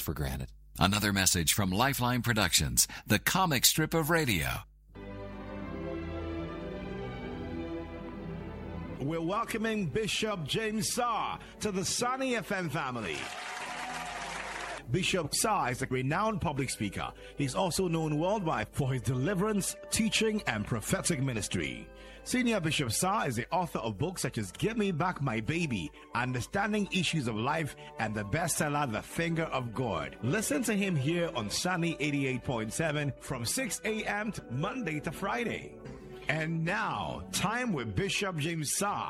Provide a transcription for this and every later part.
for granted. Another message from Lifeline Productions, the comic strip of radio. We're welcoming Bishop James Sarr to the Sunny FM family. Bishop Sarr is a renowned public speaker. He's also known worldwide for his deliverance, teaching, and prophetic ministry. Senior Bishop Sarr is the author of books such as Give Me Back My Baby, Understanding Issues of Life, and the bestseller The Finger of God. Listen to him here on Sunny 88.7 from 6 a.m. Monday to Friday. And now, time with Bishop James Sarr.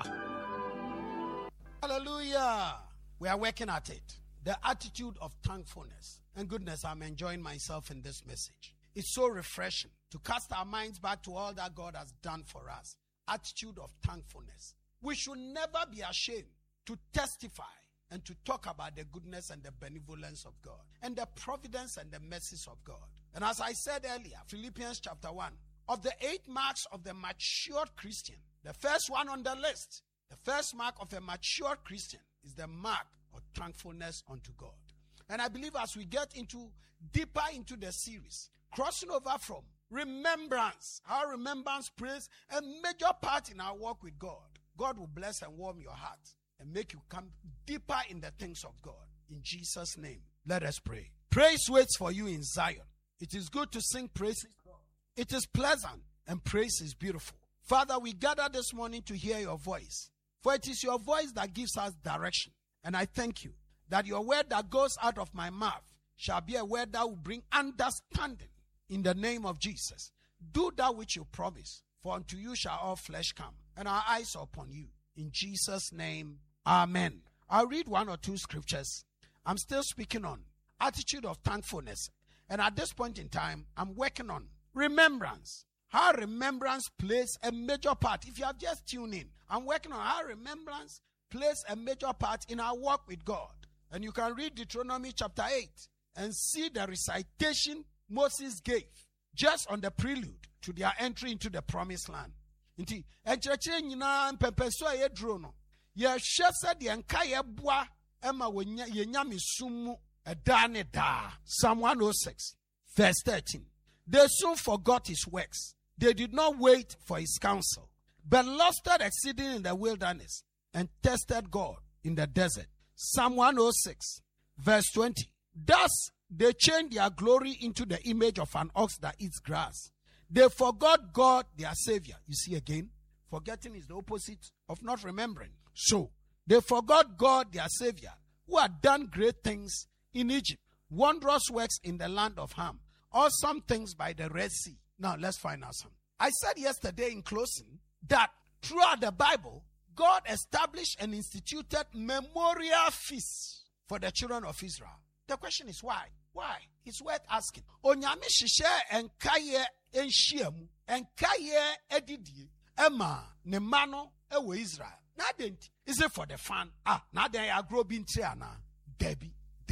Hallelujah. We are working at it. The attitude of thankfulness. And goodness, I'm enjoying myself in this message. It's so refreshing to cast our minds back to all that God has done for us. Attitude of thankfulness. We should never be ashamed to testify and to talk about the goodness and the benevolence of God and the providence and the mercies of God. And as I said earlier, Philippians chapter 1, of the 8 marks of the matured Christian, the first one on the list, the first mark of a matured Christian is the mark of thankfulness unto God. And I believe as we get deeper into the series, crossing over from remembrance, how remembrance plays a major part in our walk with God. God will bless and warm your heart and make you come deeper in the things of God. In Jesus' name, let us pray. Praise waits for you in Zion. It is good to sing praises. It is pleasant and praise is beautiful. Father, we gather this morning to hear your voice. For it is your voice that gives us direction. And I thank you that your word that goes out of my mouth shall be a word that will bring understanding in the name of Jesus. Do that which you promise, for unto you shall all flesh come, and our eyes are upon you. In Jesus' name, amen. I'll read 1 or 2 scriptures. I'm still speaking on attitude of thankfulness. And at this point in time, I'm working on remembrance. How remembrance plays a major part. If you have just tuned in, I'm working on how remembrance plays a major part in our walk with God. And you can read Deuteronomy chapter 8 and see the recitation Moses gave just on the prelude to their entry into the promised land. Inti enkyerɛkyerɛ nyinaa mpɛmpɛso a yɛduro no yɛhwɛ sɛ deɛ nka yɛboa ɛma yɛnyame sum mu ɛdaa ne daa. Psalm 106 verse 13. They soon forgot his works. They did not wait for his counsel, but lusted exceeding in the wilderness and tested God in the desert. Psalm 106 verse 20. Thus they changed their glory into the image of an ox that eats grass. They forgot God, their Savior. You see again, forgetting is the opposite of not remembering. So, they forgot God, their Savior, who had done great things in Egypt, wondrous works in the land of Ham, awesome things by the Red Sea. Now, let's find out some. I said yesterday in closing that throughout the Bible, God established and instituted memorial feasts for the children of Israel. The question is why? Why? It's worth asking. Onyame hyehyɛ enkaye enhyiamu, enkaye edidie, ema ne ma no ewo Israel. Na denti? Is it for the fun? Na den ya grow bi ntre ana? Debi.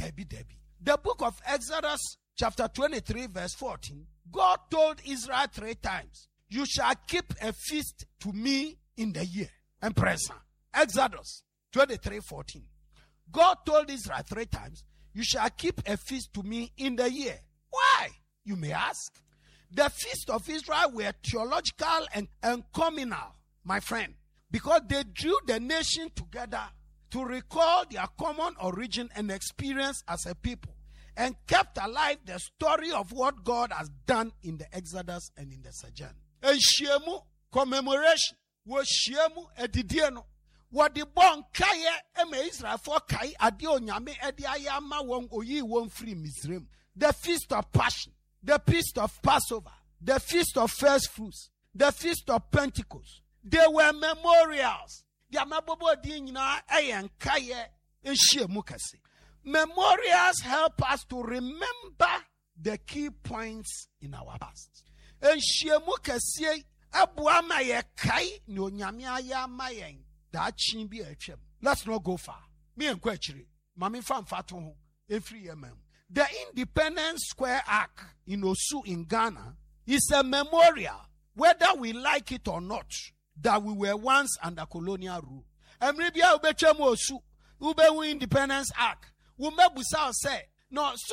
The book of Exodus chapter 23 verse 14, God told Israel 3 times, you shall keep a feast to me in the year. And present. Exodus 23:14. God told Israel 3 times, you shall keep a feast to me in the year. Why? You may ask. The feast of Israel were theological and communal, my friend, because they drew the nation together to recall their common origin and experience as a people, and kept alive the story of what God has done in the Exodus and in the sojourn. And Shemu commemoration was Shemu edidieno. What the bon kaye eme Israel for kai adio nyame edi ayama won oyi won free Misraim. The feast of Passion, the feast of Passover, the feast of first fruits, the feast of Pentecost. They were memorials. The amabobo di nyina eyen kaye ehyiemu kase. Memorials help us to remember the key points in our past. Ehyiemu kase aboa ma ye kai ne onyame ayama yen. Let's not go far. Me and Kwechiri, Mami Famfato, every year, ma'am. The Independence Square Arc in Osu in Ghana is a memorial, whether we like it or not, that we were once under colonial rule. And maybe I'll bet you Osu, Ube Independence Arc, Umebusa say, no, so